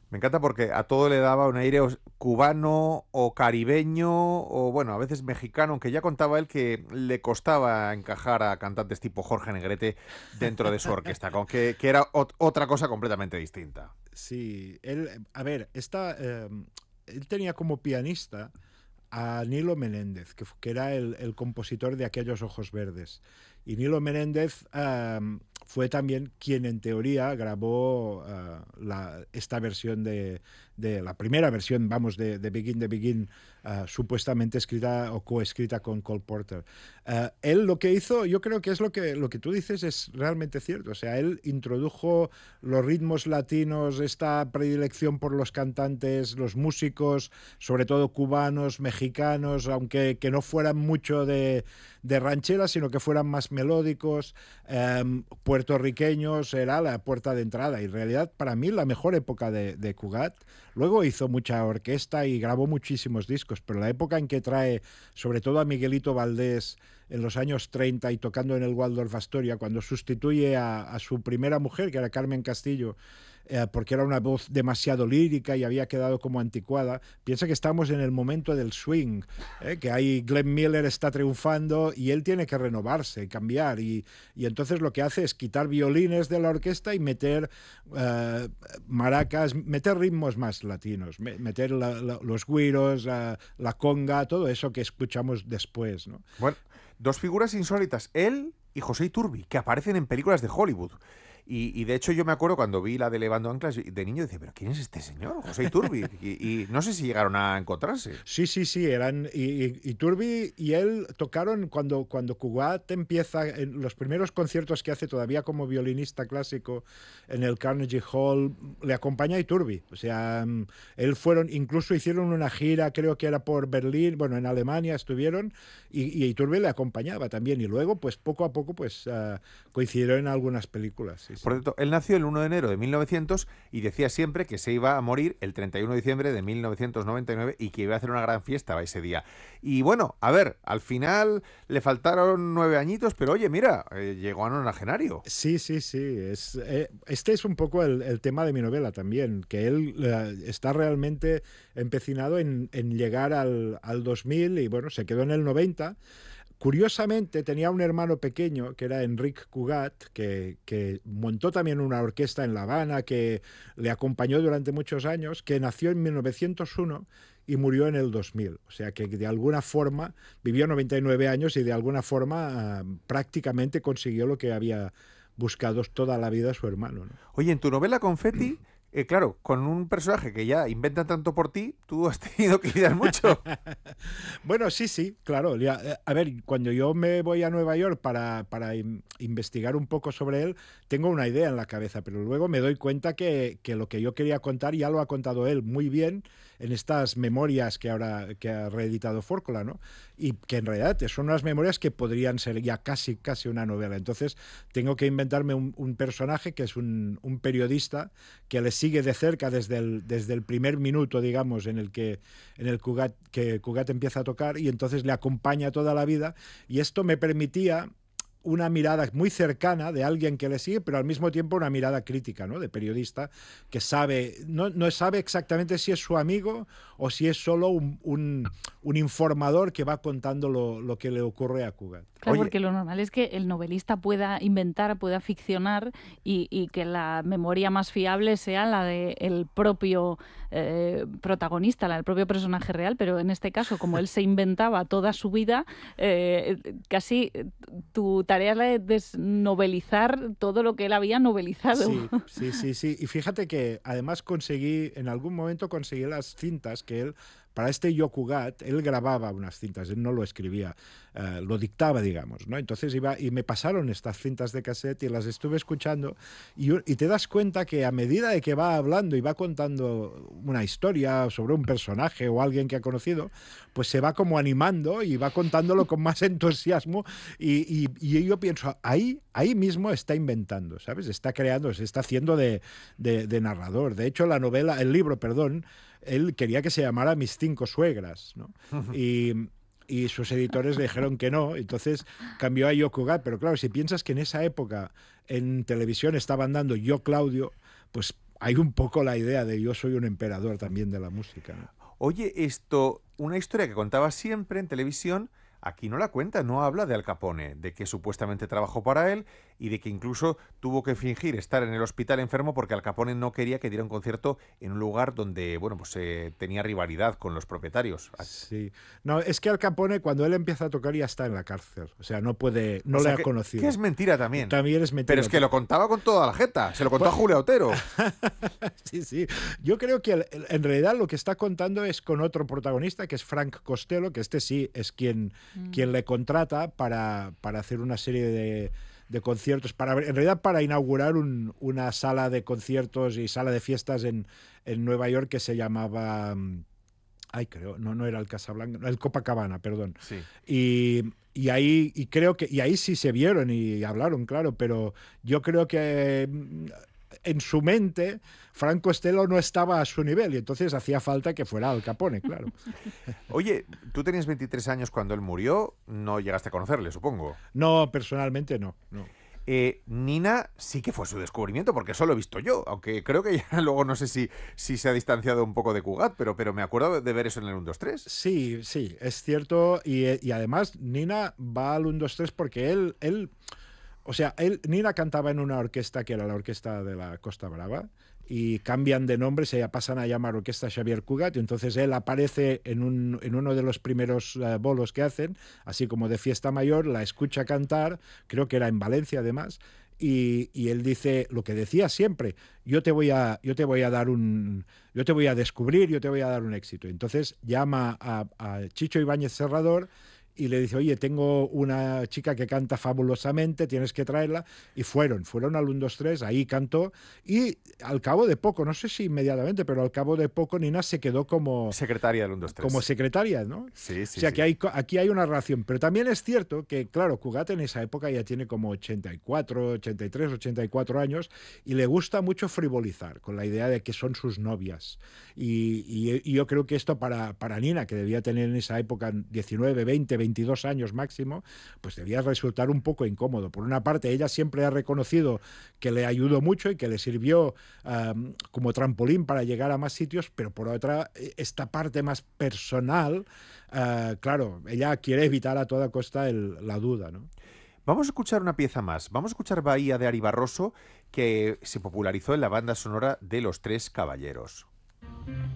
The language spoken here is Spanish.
Me encanta porque a todo le daba un aire cubano o caribeño o, bueno, a veces mexicano, aunque ya contaba él que le costaba encajar a cantantes tipo Jorge Negrete dentro de su orquesta, con que era otra cosa completamente distinta. Sí, él, a ver, él tenía como pianista a Nilo Menéndez, que era el compositor de Aquellos Ojos Verdes. Y Nilo Menéndez fue también quien en teoría grabó esta versión de la primera versión, vamos, de Begin the Begin, supuestamente escrita o coescrita con Cole Porter. Él lo que hizo, yo creo que es lo que tú dices es realmente cierto. O sea, él introdujo los ritmos latinos, esta predilección por los cantantes, los músicos, sobre todo cubanos, mexicanos, aunque que no fueran mucho de rancheras, sino que fueran más melódicos, puertorriqueños, era la puerta de entrada. Y en realidad, para mí, la mejor época de Cugat. Luego hizo mucha orquesta y grabó muchísimos discos, pero la época en que trae, sobre todo a Miguelito Valdés, en los años 30 y tocando en el Waldorf Astoria, cuando sustituye a su primera mujer, que era Carmen Castillo, porque era una voz demasiado lírica y había quedado como anticuada. Piensa que estamos en el momento del swing, que ahí Glenn Miller está triunfando y él tiene que renovarse, cambiar, y entonces lo que hace es quitar violines de la orquesta y meter maracas, meter ritmos más latinos, meter los güiros, la conga, todo eso que escuchamos después, ¿no? Bueno, dos figuras insólitas, él y José Iturbi, que aparecen en películas de Hollywood. Y de hecho yo me acuerdo cuando vi la de Levando Anclas de niño, decía, pero ¿quién es este señor? José Iturbi. Y no sé si llegaron a encontrarse. Sí, sí, sí, eran y Turbi y él tocaron cuando Cugat empieza en los primeros conciertos que hace todavía como violinista clásico en el Carnegie Hall, le acompaña Iturbi. O sea, él fueron, incluso hicieron una gira, creo que era por Berlín, bueno, en Alemania estuvieron y Iturbi le acompañaba también y luego pues poco a poco pues coincidieron en algunas películas, sí, Por sí. cierto, él nació el 1 de enero de 1900 y decía siempre que se iba a morir el 31 de diciembre de 1999 y que iba a hacer una gran fiesta ese día. Y bueno, a ver, al final le faltaron 9 añitos, pero oye, mira, llegó a nonagenario. Sí, sí, sí. Este es un poco el tema de mi novela también, que él está realmente empecinado en llegar al 2000 y bueno, se quedó en el 90. Curiosamente, tenía un hermano pequeño que era Enric Cugat, que montó también una orquesta en La Habana, que le acompañó durante muchos años, que nació en 1901 y murió en el 2000. O sea que de alguna forma vivió 99 años y de alguna forma prácticamente consiguió lo que había buscado toda la vida su hermano, ¿no? Oye, en tu novela Confetti, claro, con un personaje que ya inventa tanto por ti, tú has tenido que lidiar mucho. Bueno, sí, sí, claro. A ver, cuando yo me voy a Nueva York para investigar un poco sobre él, tengo una idea en la cabeza, pero luego me doy cuenta que lo que yo quería contar ya lo ha contado él muy bien en estas memorias que ahora que ha reeditado Fórcula, ¿no? Y que en realidad son unas memorias que podrían ser ya casi una novela. Entonces tengo que inventarme un personaje que es un periodista que le sigue de cerca desde el primer minuto, digamos, en el Cugat empieza a tocar y entonces le acompaña toda la vida y esto me permitía una mirada muy cercana de alguien que le sigue, pero al mismo tiempo una mirada crítica, ¿no? De periodista que sabe, no sabe exactamente si es su amigo o si es solo un informador que va contando lo que le ocurre a Cugat. Claro, Oye, porque lo normal es que el novelista pueda inventar, pueda ficcionar y que la memoria más fiable sea la del propio protagonista, la del propio personaje real, pero en este caso, como él se inventaba toda su vida, casi tu tarea es la de desnovelizar todo lo que él había novelizado. Sí, sí, sí, sí. Y fíjate que además en algún momento conseguí las cintas que él, para este Yokugat, él grababa unas cintas, él no lo escribía, lo dictaba, digamos, ¿no? Entonces iba y me pasaron estas cintas de cassette y las estuve escuchando y te das cuenta que a medida de que va hablando y va contando una historia sobre un personaje o alguien que ha conocido, pues se va como animando y va contándolo con más entusiasmo y yo pienso, ahí mismo está inventando, ¿sabes? Está creando, se está haciendo de narrador. De hecho, el libro, perdón, él quería que se llamara Mis cinco suegras, ¿no? Y sus editores le dijeron que no, entonces cambió a Yokugat, pero claro, si piensas que en esa época en televisión estaban dando Yo Claudio, pues hay un poco la idea de yo soy un emperador también de la música, ¿no? Oye, una historia que contaba siempre en televisión, aquí no la cuenta, no habla de Al Capone, de que supuestamente trabajó para él y de que incluso tuvo que fingir estar en el hospital enfermo porque Al Capone no quería que diera un concierto en un lugar donde, bueno, pues tenía rivalidad con los propietarios. Sí. No, es que Al Capone cuando él empieza a tocar ya está en la cárcel. O sea, no puede, no O le sea, ha conocido. que es mentira también. También es mentira. Pero es que lo contaba con toda la jeta, se lo contó a Julia Otero. Sí, sí. Yo creo que en realidad lo que está contando es con otro protagonista, que es Frank Costello, que este sí es quien le contrata para hacer una serie de conciertos, en realidad para inaugurar una sala de conciertos y sala de fiestas en Nueva York que se llamaba... creo, no era el Casablanca, el Copacabana, perdón. Sí. Y ahí sí se vieron y hablaron, claro, pero yo creo que en su mente Frank Costello no estaba a su nivel y entonces hacía falta que fuera Al Capone, claro. Oye, tú tenías 23 años cuando él murió, no llegaste a conocerle, supongo. No, personalmente no. Nina sí que fue su descubrimiento, porque eso lo he visto yo, aunque creo que ya luego no sé si se ha distanciado un poco de Cugat, pero me acuerdo de ver eso en el 1-2-3. Sí, es cierto, y además Nina va al 1-2-3 porque Nina cantaba en una orquesta que era la orquesta de la Costa Brava y cambian de nombre, se pasan a llamar Orquesta Xavier Cugat y entonces él aparece en uno de los primeros bolos que hacen, así como de fiesta mayor, la escucha cantar, creo que era en Valencia además, y él dice lo que decía siempre, yo te voy a descubrir, yo te voy a dar un éxito. Entonces llama a Chicho Ibáñez Serrador y le dice, oye, tengo una chica que canta fabulosamente, tienes que traerla. Y fueron al 1-2-3, ahí cantó. Y al cabo de poco, no sé si inmediatamente, pero al cabo de poco Nina se quedó como... secretaria del 1-2-3. Como secretaria, ¿no? Sí, sí. O sea, que aquí hay una relación. Pero también es cierto que, claro, Cugat en esa época ya tiene como 84, 83, 84 años y le gusta mucho frivolizar con la idea de que son sus novias. Y yo creo que esto para Nina, que debía tener en esa época 19, 20, 22 años máximo, pues debía resultar un poco incómodo. Por una parte, ella siempre ha reconocido que le ayudó mucho y que le sirvió como trampolín para llegar a más sitios, pero por otra, esta parte más personal, claro, ella quiere evitar a toda costa la duda, ¿no? Vamos a escuchar una pieza más. Vamos a escuchar Bahía de Ari Barroso, que se popularizó en la banda sonora de Los Tres Caballeros.